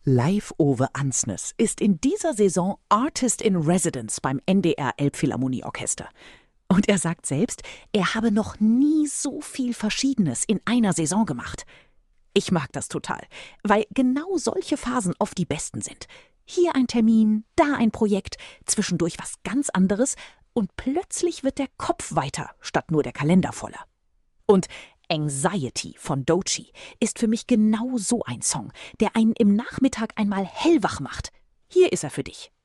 Leif Ove Ansnes ist in dieser Saison Artist in Residence beim NDR Elbphilharmonieorchester. Und er sagt selbst, er habe noch nie so viel Verschiedenes in einer Saison gemacht. Ich mag das total, weil genau solche Phasen oft die besten sind. Hier ein Termin, da ein Projekt, zwischendurch was ganz anderes und plötzlich wird der Kopf weiter, statt nur der Kalender voller. Und Anxiety von Doechii ist für mich genau so ein Song, der einen im Nachmittag einmal hellwach macht. Hier ist er für dich.